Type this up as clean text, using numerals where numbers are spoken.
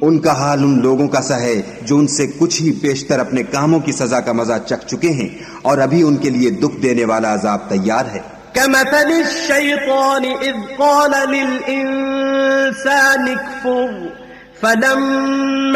उनका हाल उन लोगों का सा है जो उनसे कुछ ही पेशतर अपने कामों की सजा का मजा चख चुके हैं और अभी उनके लिए दुख देने वाला अजाब तैयार है। कमथलि शैतान इज़ क़ाल लिल इंसान कफ़ुर फलम्मा